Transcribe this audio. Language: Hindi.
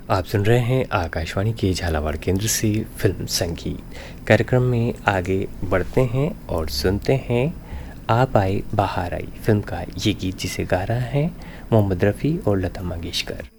आप सुन रहे हैं आकाशवाणी के झालावाड़ केंद्र से फिल्म संगीत कार्यक्रम में आगे बढ़ते हैं और सुनते हैं आप आए बाहर आई फिल्म का ये गीत जिसे गा रहा है मोहम्मद रफ़ी और लता मंगेशकर।